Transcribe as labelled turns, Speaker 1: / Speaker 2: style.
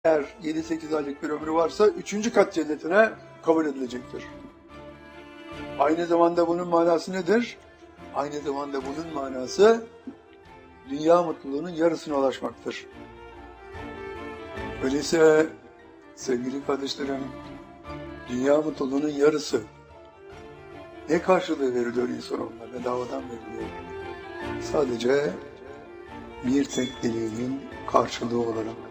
Speaker 1: Eğer 7-8 aylık bir ömrü varsa 3. kat cennetine kabul edilecektir. Aynı zamanda bunun manası nedir? Aynı zamanda bunun manası dünya mutluluğunun yarısına ulaşmaktır. Öyleyse sevgili kardeşlerim, dünya mutluluğunun yarısı ne karşılığı veriliyor insanoğluna? Bedavadan veriliyor. Sadece bir tek dileğinin karşılığı olarak.